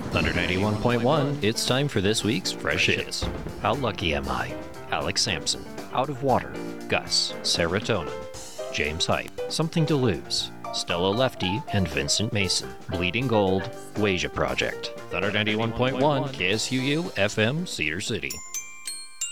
Thunder 91.1, it's time for this week's Fresh Hits. How Lucky Am I? Alex Sampson, Out of Water, Gus, Serotonin, James Hype, Something to Lose, Stella Lefty and Vincent Mason, Bleeding Gold, Wasia Project. Thunder 91.1, KSUU, FM, Cedar City.